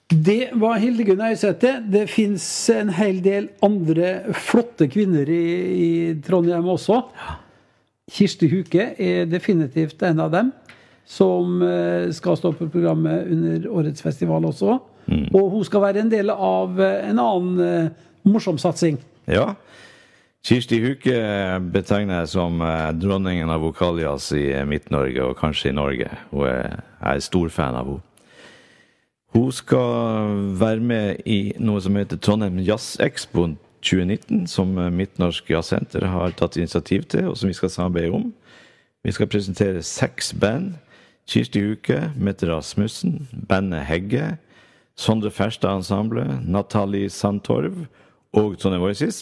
Det var Hildegunn Øysæthe. Det finnes en hel del andre flotte kvinner i Trondheim også. Kirsti Huke definitivt en av dem, som skal stå på programmet under årets festival også. Og hun skal være en del av en annen morsom satsing. Ja, Kirsti Huke betegner jeg som dronningen av vokaljazz i Midt-Norge og kanskje i Norge. Hun er stor fan av henne. Hun skal være med i noe som heter Trondheim Jazz Expo 2019, som Midt-Norsk Jazzsenter har tatt initiativ til, og som vi skal samarbeide om. Vi skal presentere 6 band. Kirsti Huke, Mette Rasmussen, bandet Hegge, Sondre Ferstad Ensemble, Natalie Sandtorv og Trondheim Voices.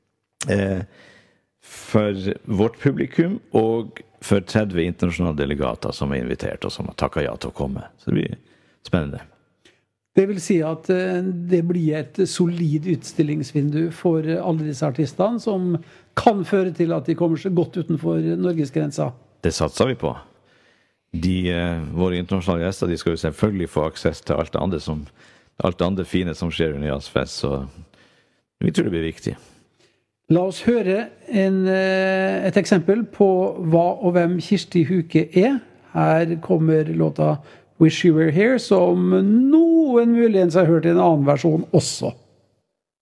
For vårt publikum og for 30 internasjonale delegater som invitert og som har takket ja til å komme. Så det blir spennende. Det vil si at det blir et solid utstillingsvindu for alle disse artistene, som kan føre til at de kommer så godt utenfor Norges grenser. Det satser vi på. Våre internasjonale gjester, de skal jo selvfølgelig få aksess til alt det andre fine som skjer under Jazzfest, så vi tror det blir viktig. La oss høre et eksempel på hva og hvem Kirsti Huke er. Her kommer låta Wish You Were Here, som noen muligens har hørt i en annen versjon også.